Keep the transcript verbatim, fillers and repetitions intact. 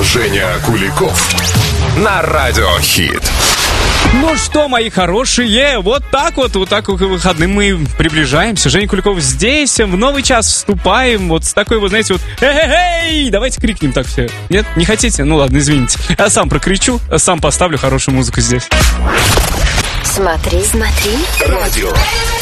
Женя Куликов на Радиохит. Ну что, мои хорошие, вот так вот, вот так вот к выходным мы приближаемся. Женя Куликов здесь, в новый час вступаем. Вот с такой, вот знаете, вот эй-эй-эй, давайте крикнем так все. Нет, не хотите? Ну ладно, извините. Я сам прокричу, сам поставлю хорошую музыку здесь. Смотри, смотри, Радио